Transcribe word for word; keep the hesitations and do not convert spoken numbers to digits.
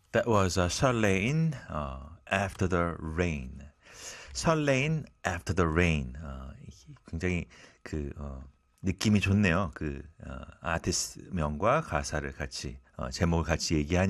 That was uh, 설레인 uh, After the Rain. 설레인 After the Rain. 어, 굉장히 그 어, 느낌이 좋네요. 그 어, 아티스트 명과 가사를 같이 어, 제목을 같이 얘기하니.